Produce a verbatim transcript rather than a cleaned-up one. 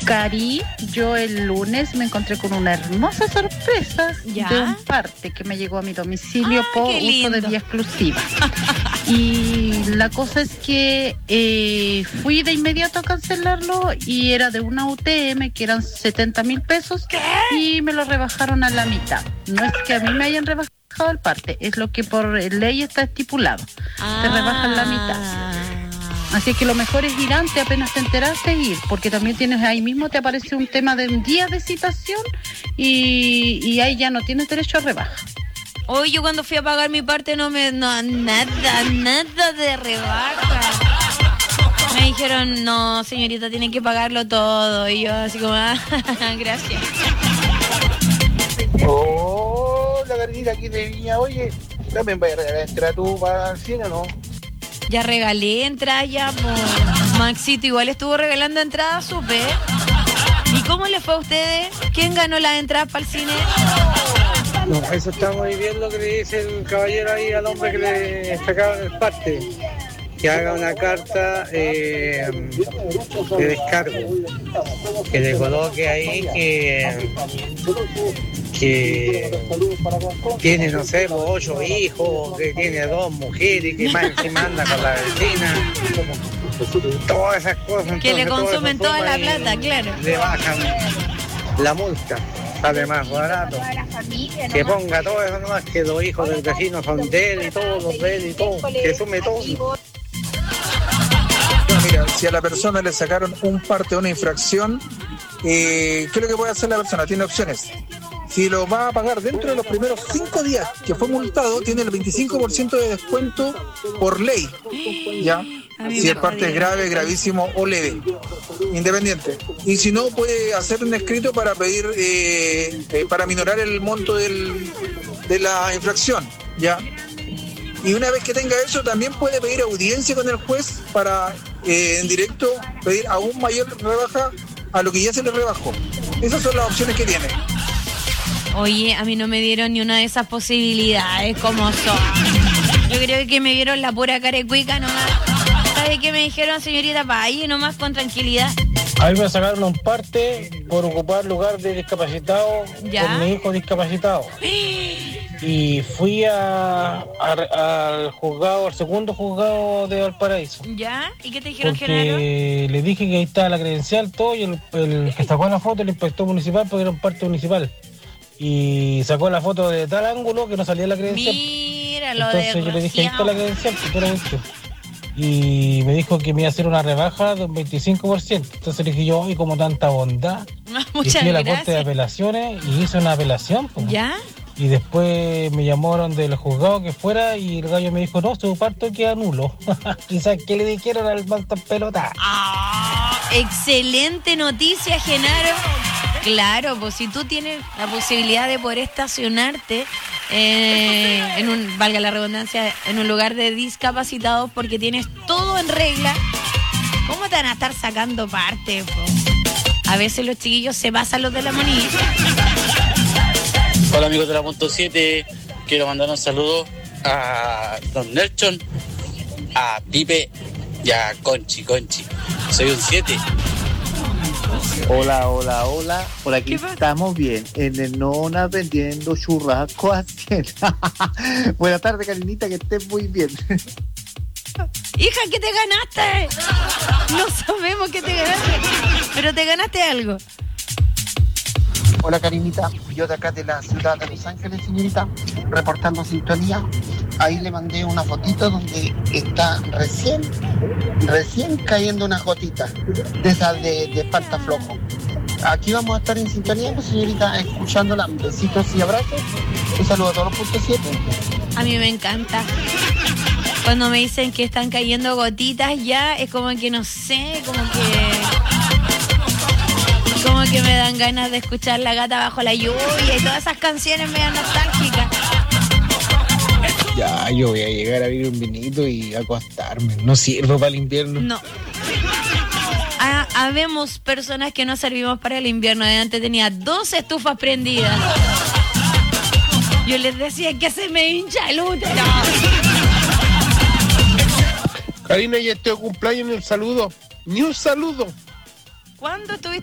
Cari, yo el lunes me encontré con una hermosa sorpresa ¿Ya? de un parte que me llegó a mi domicilio Ay, por qué uso lindo. de vía exclusiva. Y la cosa es que eh, fui de inmediato a cancelarlo y era de una U T M que eran setenta mil pesos. ¿Qué? Y me lo rebajaron a la mitad. No es que a mí me hayan rebajado el parte, es lo que por ley está estipulado. Te rebajan la mitad. Así que lo mejor es ir antes, apenas te enteraste, ir, porque también tienes ahí mismo, te aparece un tema de un día de citación y, y ahí ya no tienes derecho a rebaja. Hoy yo cuando fui a pagar mi parte no me... No, nada, nada de rebaja. Me dijeron, no, señorita, tiene que pagarlo todo. Y yo así como, ah, gracias. Hola, Carolina, aquí de Viña. Oye, también vaya a regalar entrada tú para el cine, ¿no? Ya regalé entradas ya, po. Maxito igual estuvo regalando entradas, supe. ¿Y cómo les fue a ustedes? ¿Quién ganó las entradas para el cine? No, eso estamos viviendo que le dice el caballero ahí al hombre que le sacaron el parte. Que haga una carta eh, de descargo. Que le coloque ahí que, que tiene, no sé, ocho hijos, que tiene dos mujeres, que más encima anda con la vecina. Todas esas cosas. Que le entonces, consumen todo eso toda la suma y plata, claro. Le bajan la multa. Sale más barato. Que ponga todo eso nomás, que los hijos del vecino son de él y todos los de él y todo. Que sume todo. Mira, si a la persona le sacaron un parte o una infracción, eh, ¿qué es lo que puede hacer la persona? Tiene opciones. Si lo va a pagar dentro de los primeros cinco días que fue multado, tiene el veinticinco por ciento de descuento por ley, ¿ya? Si el parte es grave, gravísimo o leve, independiente. Y si no, puede hacer un escrito para pedir, eh, eh, para minorar el monto del, de la infracción, ¿ya? Y una vez que tenga eso, también puede pedir audiencia con el juez para, eh, en directo, pedir aún mayor rebaja a lo que ya se le rebajó. Esas son las opciones que tiene. Oye, a mí no me dieron ni una de esas posibilidades como son. Yo creo que me dieron la pura carecuica nomás. ¿Sabe qué me dijeron, señorita? Vaya nomás con tranquilidad. A mí me sacaron un parte por ocupar lugar de discapacitado ¿Ya? con mi hijo discapacitado. Y fui a, a- al juzgado, al segundo juzgado de Valparaíso. ¿Ya? ¿Y qué te dijeron, Genaro? Porque le dije que ahí estaba la credencial, todo, y el, el que sacó la foto, el inspector municipal, porque era un parte municipal. Y sacó la foto de tal ángulo que no salía la credencial. Mira lo Entonces de yo le dije, ahí está la Rociao. credencial, que tú la viste. Y me dijo que me iba a hacer una rebaja de un veinticinco por ciento. Entonces le dije yo, y como tanta bondad, y Muchas fui a la Corte de gracias. Apelaciones y hice una apelación. Pues. ¿Ya? Y después me llamaron del juzgado que fuera y el gallo me dijo, no, su parto queda nulo. Quizás que le dijeron al malta pelota. Ah, excelente noticia, Genaro. Claro, pues si tú tienes la posibilidad de poder estacionarte eh, en un, valga la redundancia, en un lugar de discapacitados porque tienes todo en regla, ¿cómo te van a estar sacando parte, po? A veces los chiquillos se pasan los de la monita. Hola amigos de la punto siete, quiero mandar un saludo a Don Nelson, a Pipe y a Conchi, Conchi. Soy un siete. Hola, hola, hola. Por aquí ¿Qué pasa? estamos bien. En el Nona vendiendo churrasco a cien. Buenas tardes, Karinita, que estés muy bien. Hija, ¿qué te ganaste? No sabemos qué te ganaste, pero te ganaste algo. Hola, Karinita. Yo de acá de la ciudad de Los Ángeles, señorita, reportando sintonía. Ahí le mandé una fotito donde está recién, recién cayendo unas gotitas de esas de, de espantaflojo. Aquí vamos a estar en sintonía, pues, señorita, escuchándola. Besitos y abrazos. Un saludo a todos los puntos siete. A mí me encanta. Cuando me dicen que están cayendo gotitas ya, es como que no sé, como que... Como que me dan ganas de escuchar La Gata Bajo la Lluvia y todas esas canciones medio nostálgicas. Ya, yo voy a llegar a abrir un vinito y acostarme. No sirvo para el invierno. No. Ah, habemos personas que no servimos para el invierno. De antes tenía dos estufas prendidas. Yo les decía que se me hincha el útero. Karina, ya este cumpleaños ni un saludo. Ni un saludo. ¿Cuándo estuviste?